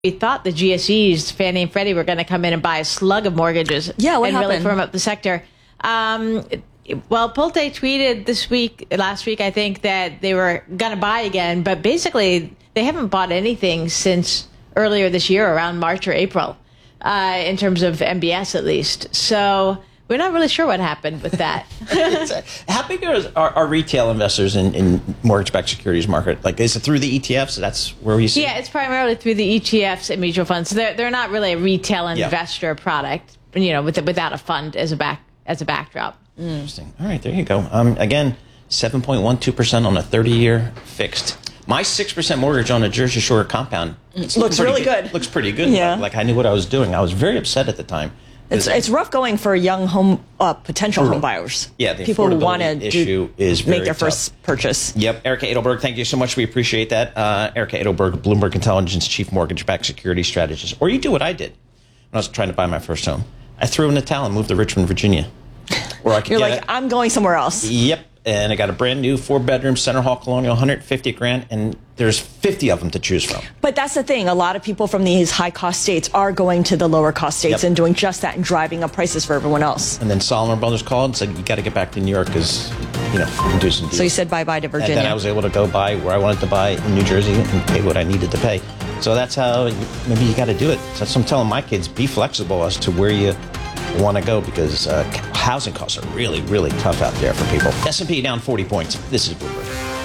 We thought the GSEs, Fannie and Freddie, were going to come in and buy a slug of mortgages. Yeah, what happened? Really firm up the sector. Well, Pulte tweeted last week, I think, that they were going to buy again, but basically they haven't bought anything since earlier this year, around March or April, in terms of MBS at least. So we're not really sure what happened with that. How big are retail investors in mortgage-backed securities market? Like, is it through the ETFs? That's where we see. Yeah, it's primarily through the ETFs and mutual funds. So they're not really a retail investor product, without a fund as a backdrop. Interesting. All right, there you go. Again, 7.12% on a 30-year fixed. My 6% mortgage on a Jersey Shore compound looks really good. Looks pretty good. Yeah. Like I knew what I was doing. I was very upset at the time. It's rough going for young potential home buyers. Yeah, the people who want issue is make their tough. First purchase. Yep, Erica Edelberg, thank you so much. We appreciate that. Erica Edelberg, Bloomberg Intelligence Chief Mortgage-Backed Security Strategist. Or you do what I did when I was trying to buy my first home. I threw in the towel and moved to Richmond, Virginia. Where I could You're like, I'm going somewhere else. Yep. And I got a brand new 4-bedroom Center Hall Colonial, $150,000, and there's 50 of them to choose from. But that's the thing. A lot of people from these high-cost states are going to the lower-cost states and doing just that and driving up prices for everyone else. And then Solomon Brothers called and said, you got to get back to New York because, we can do some deals. So you said bye-bye to Virginia. And then I was able to go buy where I wanted to buy in New Jersey and pay what I needed to pay. So that's how maybe you got to do it. So that's what I'm telling my kids, be flexible as to where you want to go because housing costs are really, really tough out there for people. S&P down 40 points. This is Bloomberg.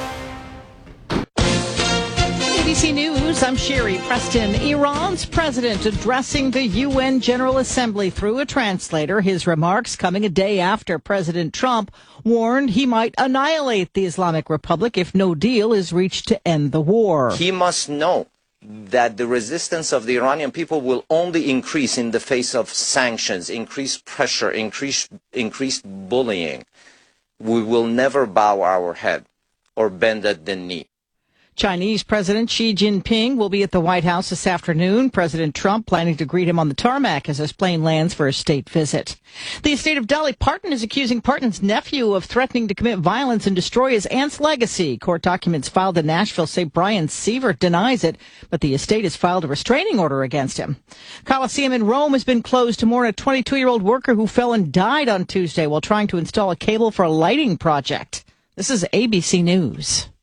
ABC News, I'm Sherry Preston. Iran's president addressing the UN General Assembly through a translator. His remarks coming a day after President Trump warned he might annihilate the Islamic Republic if no deal is reached to end the war. He must know that the resistance of the Iranian people will only increase in the face of sanctions, increased pressure, increased bullying. We will never bow our head or bend at the knee. Chinese President Xi Jinping will be at the White House this afternoon. President Trump planning to greet him on the tarmac as his plane lands for a state visit. The estate of Dolly Parton is accusing Parton's nephew of threatening to commit violence and destroy his aunt's legacy. Court documents filed in Nashville say Brian Sievert denies it, but the estate has filed a restraining order against him. Coliseum in Rome has been closed to mourn a 22-year-old worker who fell and died on Tuesday while trying to install a cable for a lighting project. This is ABC News.